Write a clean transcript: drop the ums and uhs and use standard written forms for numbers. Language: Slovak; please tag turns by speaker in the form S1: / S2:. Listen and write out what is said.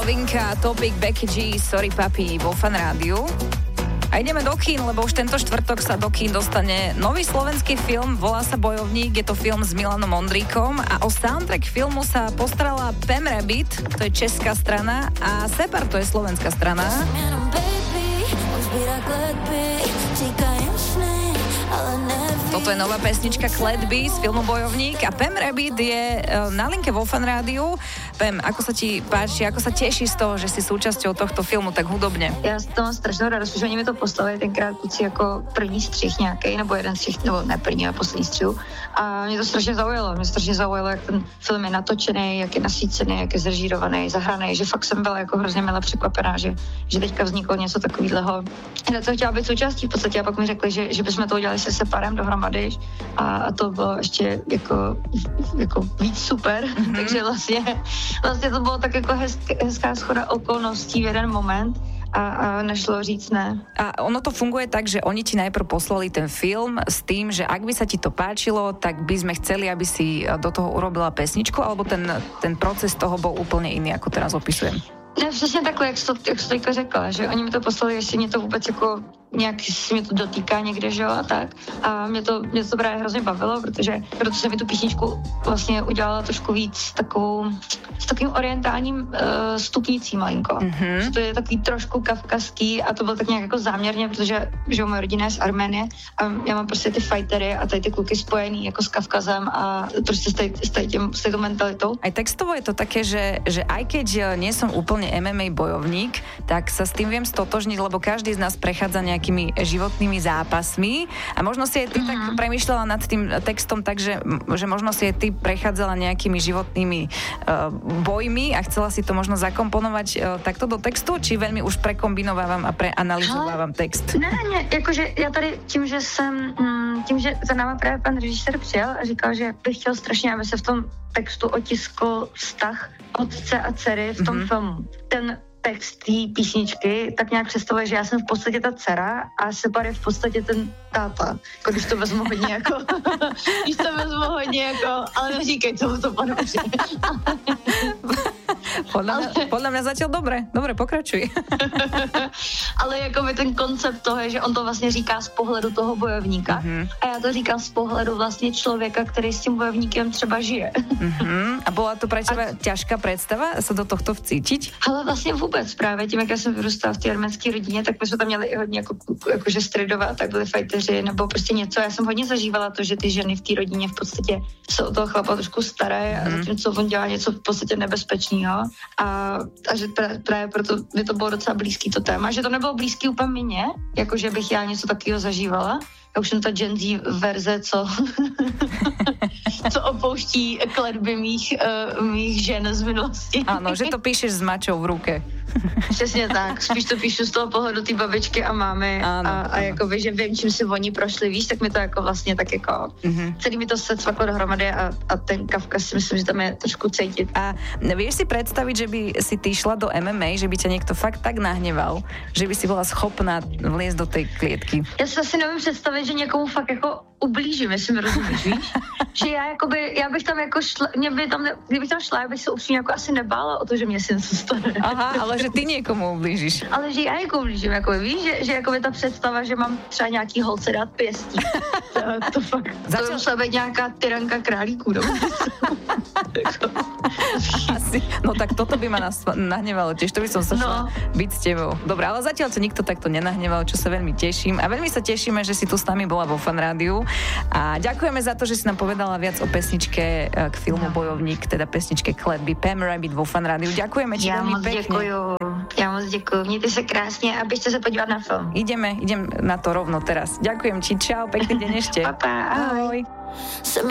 S1: novinka Topic Becky G, Sorry Papi vo Fan Rádiu. A ideme do kín, lebo už tento štvrtok sa do kín dostane nový slovenský film, volá sa Bojovník, je to film s Milanom Ondríkom a o soundtrack filmu sa postarala Pam Rabbit, to je česká strana, a Separ, to je slovenská strana. Toto je nová pesnička Kletby z filmu Bojovník a Pam Rabbit je na linke vo Fan Rádiu. Pam, ako sa ti páči, ako sa tešíš z toho, že si súčasťou tohto filmu tak hudobně?
S2: Já z toho strašnou radost, že oni mi to poslali tenkrát kluci jako první střih nějaký, nebo jeden střih, nebo ne první, ale poslední střihu. A mě to strašně zaujalo, jak ten film je natočený, jak je nasvícený, jak je zrežírovaný, zahraný, že fakt jsem byla jako hrozně mile překvapená, že teďka vzniklo něco takového. Já to chtěla být součástí v podstatě a pak mi řekli, že bychom to udělali se Separem dohromady a to bylo ještě jako víc super, takže vlastně to bylo tak jako hezká schoda okolností v jeden moment a nešlo říct ne.
S1: A ono to funguje tak, že oni ti najprv poslali ten film s tým, že ak by sa ti to páčilo, tak by sme chceli, aby si do toho urobila pesničku, alebo ten proces toho bol úplne iný, ako teraz opisujem?
S2: Ne, přesně takhle, jak jsi to teďka řekla, že oni mi to poslali, jestli mě to vůbec jako nějak se mě to dotýká někde, že jo, a tak. A mě to právě hrozně bavilo, protože jsem mi tu písničku vlastně udělala trošku víc s takovým orientálním stupnicí malinko. Mm-hmm. To je takový trošku kavkazský a to bylo tak nějak jako záměrně, protože že moje rodina je z Arménie a já mám prostě ty fightery a tady ty kluky spojený jako s Kavkazem a prostě s tou mentalitou.
S1: Aj textovo je to také, že aj keď nie som úplne MMA bojovník, tak sa s tým viem stotožniť, lebo každý z nás prechádza nejakými životnými zápasmi a možno si aj ty tak premýšľala nad tým textom tak, že možno si aj ty prechádzala nejakými životnými bojmi a chcela si to možno zakomponovať takto do textu, či veľmi už prekombinovávam a preanalyzovávam text?
S2: Ne, jakože já tady tím, že za náma právě pan režisér přijel a říkal, že bych chtěl strašně, aby se v tom textu otiskl vztah otce a dcery v tom filmu. Ten text té písničky tak nějak představuje, že já jsem v podstatě ta dcera a Separ je v podstatě ten táta. Jako když to vezmu hodně jako, ale neříkej tomu to panouši.
S1: Podľa mňa zatiaľ dobre, pokračuj.
S2: Ale jakoby ten koncept toho je, že on to vlastně říká z pohledu toho bojovníka. A já to říkám z pohledu vlastně člověka, který s tím bojovníkem třeba žije.
S1: A bola to pre teba ťažká predstava sa do tohto vcítiť?
S2: Ale vlastně vůbec právě tím, jak já jsem vyrůstala v té arménské rodině, tak my jsme tam měli i hodně jakože středové a tak byli fajteři nebo prostě něco. Já jsem hodně zažívala to, že ty ženy v té rodině v podstatě se o toho chlapa trošku starají a zatímco on dělá něco v podstatě nebezpečného. A že právě proto mi to bylo docela blízký to téma, že to nebylo blízký úplně mně, jakože bych já něco takového zažívala. Já už jsem ta Gen Z verze, co opouští kletby mých žen z minulosti.
S1: Áno, že to píšeš s mačou v ruke.
S2: Přesně tak, spíš to píšu z toho pohledu té babičky a mámy a jakoby, že vím, čím si oni prošli, víš, tak mi to jako vlastně tak jako celý mi to se cvaklo dohromady a ten Kavkaz si myslím, že tam je trošku cítit.
S1: A vieš si predstaviť, že by si ty šla do MMA, že by ťa niekto fakt tak nahneval, že by si bola schopná vliezť do tej klietky?
S2: Já si asi nevím představit, že někomu fakt jako ublížím, jestli mi rozumíš, víš? Že já bych tam jako šla, kdybych tam šla, já bych se upřímně jako asi nebála o to, že mě si něco stane.
S1: Aha, ale že ty někomu ublížíš.
S2: Ale že já někomu ublížím, jako víš, že jako by ta představa, že mám třeba nějaký holce dát pěstí. To fakt, to musela být nějaká tyranka králíků, no?
S1: Asi, no tak toto by ma nahnevalo tiež, to by som sa šla byť s tebou. Dobre, ale zatiaľ sa nikto takto nenahneval, čo sa veľmi teším. A veľmi sa tešíme, že si tu s nami bola vo Fan Rádiu. A ďakujeme za to, že si nám povedala viac o pesničke k filmu Bojovník, teda pesničke Kletby, Pam Rabbit vo Fan Rádiu. Ďakujeme ti veľmi pekne.
S2: Já moc děkuju. Mějte se krásně a běžte se podívat na film.
S1: Idem na to rovno teraz. Ďakujem ti, čau, pekný deň ešte.
S2: Pa, ahoj.